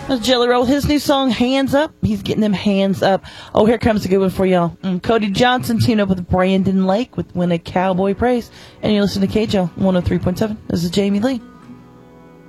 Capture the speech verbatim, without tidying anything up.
That's Jelly Roll. His new song, Hands Up. He's getting them hands up. Oh, here comes a good one for y'all. Mm, Cody Johnson teamed up with Brandon Lake with When a Cowboy Prays. And you listen to K J O one oh three point seven. This is Jamie Lee.